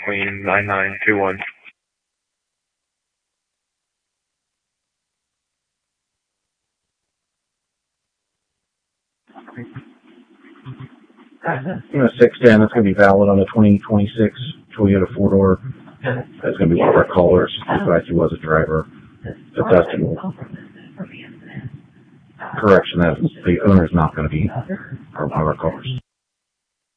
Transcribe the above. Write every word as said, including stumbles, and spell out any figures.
between nine nine two one. You know, six ten, that's going to be valid on a twenty twenty-six Toyota four-door. That's going to be one of our callers. If I was a driver, attestable. Correction, that the owner is not going to be one of our callers.